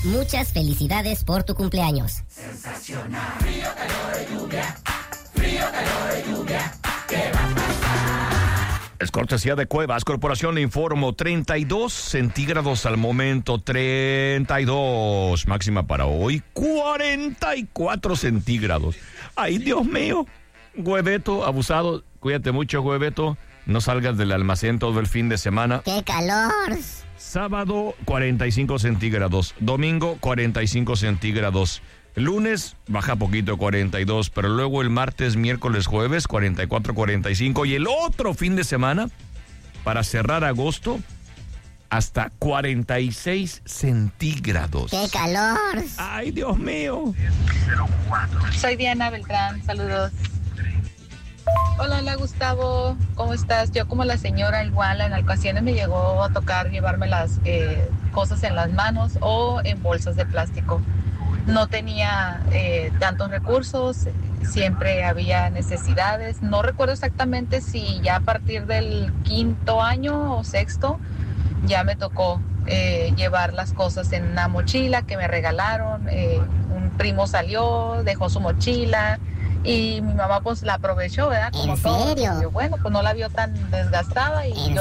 muchas felicidades por tu cumpleaños. Sensacional. Frío, calor de lluvia. Frío, calor de lluvia. ¿Qué va a pasar? Es cortesía de Cuevas Corporación, le informo, 32 centígrados al momento, 32. Máxima para hoy, 44 centígrados. ¡Ay, Dios mío! Hueveto, abusado, cuídate mucho, Hueveto. No salgas del almacén todo el fin de semana. ¡Qué calor! Sábado, 45 centígrados. Domingo, 45 centígrados. Lunes, baja poquito, 42. Pero luego el martes, miércoles, jueves, 44, 45. Y el otro fin de semana, para cerrar agosto, hasta 46 centígrados. ¡Qué calor! ¡Ay, Dios mío! Soy Diana Beltrán, saludos. Hola Gustavo, ¿cómo estás? Yo como la señora igual en ocasiones me llegó a tocar llevarme las cosas en las manos o en bolsas de plástico. No tenía tantos recursos, siempre había necesidades. No recuerdo exactamente si ya a partir del 5º año o 6º ya me tocó llevar las cosas en una mochila que me regalaron. Un primo salió, dejó su mochila. Y mi mamá pues la aprovechó, ¿verdad? Como ¿En todo. serio? Y yo, bueno, pues no la vio tan desgastada y yo